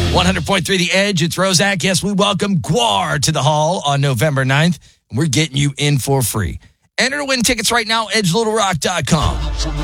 100.3 The Edge, it's Rozak. Yes, we welcome Gwar to the hall on November 9th, and we're getting you in for free. Enter to win tickets right now, edgelittlerock.com.